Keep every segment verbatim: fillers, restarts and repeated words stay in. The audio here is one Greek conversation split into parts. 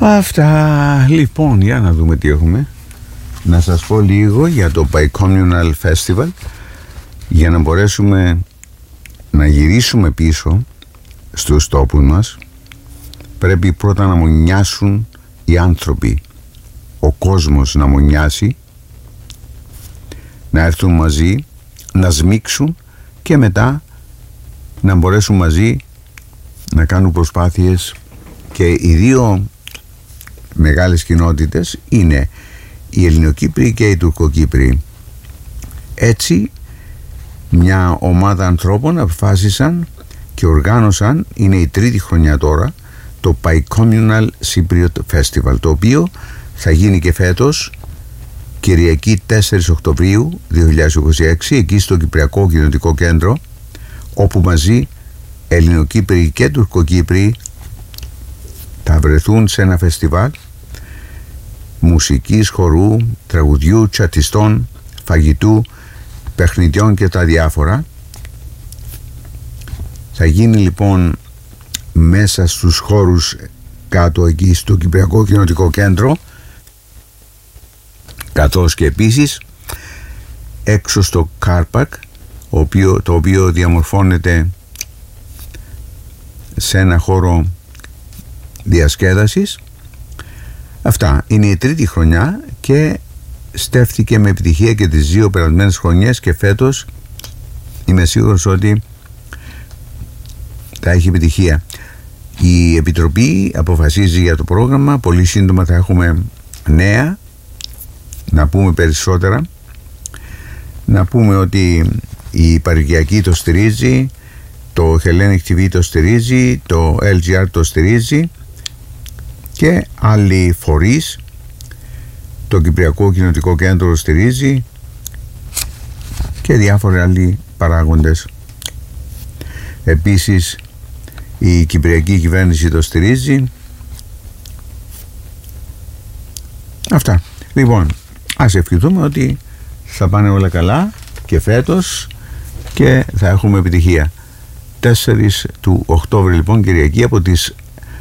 Αυτά λοιπόν, για να δούμε τι έχουμε. Να σας πω λίγο για το Bicommunal Festival, για να μπορέσουμε να γυρίσουμε πίσω στους τόπους μας. Πρέπει πρώτα να μονιάσουν οι άνθρωποι, ο κόσμος να μονιάσει, να έρθουν μαζί, να σμίξουν και μετά να μπορέσουν μαζί να κάνουν προσπάθειες. Και οι δύο μεγάλες κοινότητες είναι οι Ελληνοκύπροι και οι Τουρκοκύπροι. Έτσι μια ομάδα ανθρώπων αποφάσισαν και οργάνωσαν, είναι η τρίτη χρονιά τώρα, το Bicommunal Cypriot Festival, το οποίο θα γίνει και φέτος Κυριακή τέσσερις Οκτωβρίου δύο χιλιάδες είκοσι έξι, εκεί στο Κυπριακό Κοινοτικό Κέντρο, όπου μαζί Ελληνοκύπροι και Τουρκοκύπροι θα βρεθούν σε ένα φεστιβάλ μουσικής, χορού, τραγουδιού, τσατιστών, φαγητού, παιχνιδιών και τα διάφορα. Θα γίνει λοιπόν μέσα στους χώρους κάτω εκεί στο Κυπριακό Κοινοτικό Κέντρο, καθώς και επίσης έξω στο Κάρπακ, το οποίο διαμορφώνεται σε ένα χώρο διασκέδασης. Αυτά είναι η τρίτη χρονιά και στέφθηκε με επιτυχία και τις δύο περασμένες χρονιές, και φέτος είμαι σίγουρος ότι θα έχει επιτυχία. Η Επιτροπή αποφασίζει για το πρόγραμμα. Πολύ σύντομα θα έχουμε νέα, να πούμε περισσότερα. Να πούμε ότι η Παροικιακή το στηρίζει, το Hellenic τι βι το στηρίζει, το ελ τζι αρ το στηρίζει και άλλοι φορείς. Το Κυπριακό Κοινοτικό Κέντρο το στηρίζει και διάφοροι άλλοι παράγοντες. Επίσης η Κυπριακή Κυβέρνηση το στηρίζει. Αυτά. Λοιπόν, ας ευχηθούμε ότι θα πάνε όλα καλά και φέτος και θα έχουμε επιτυχία. τέσσερις του Οκτώβρη λοιπόν, Κυριακή, από τις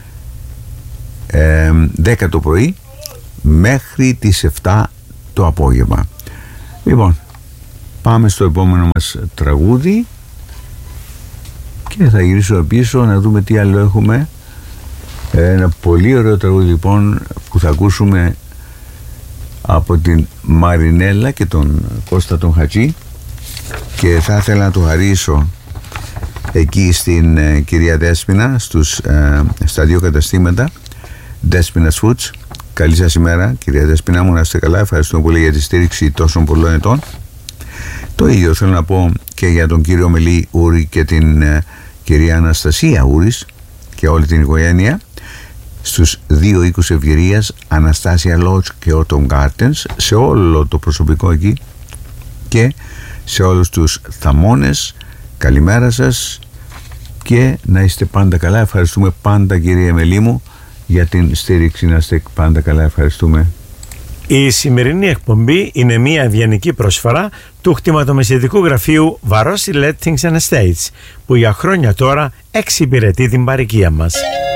ε, δέκα το πρωί μέχρι τις επτά το απόγευμα. Λοιπόν, πάμε στο επόμενο μας τραγούδι και θα γυρίσω πίσω να δούμε τι άλλο έχουμε. Ένα πολύ ωραίο τραγούδι λοιπόν που θα ακούσουμε από την Μαρινέλα και τον Κώστα τον Χατζή, και θα ήθελα να το χαρίσω εκεί στην ε, κυρία Δέσποινα, στους, ε, στα δύο καταστήματα Δέσποινας Foods. Καλή σας ημέρα κυρία Δέσποινα μου, να είστε καλά, ευχαριστούμε πολύ για τη στήριξη τόσων πολλών ετών. Το ίδιο θέλω να πω και για τον κύριο Μελή Ούρη και την ε, κυρία Αναστασία Ούρης και όλη την οικογένεια στους δύο οίκους ευγυρίας, Αναστάσια Lodge και Autumn Gardens, σε όλο το προσωπικό εκεί και σε όλους τους θαμώνες. Καλημέρα σας και να είστε πάντα καλά. Ευχαριστούμε πάντα κύριε Εμελή μου για την στήριξη, να είστε πάντα καλά. Ευχαριστούμε. Η σημερινή εκπομπή είναι μια ευγενική προσφορά του κτηματομεσαιτικού γραφείου Βαρόσι Lettings and Estates, που για χρόνια τώρα εξυπηρετεί την παροικία μας.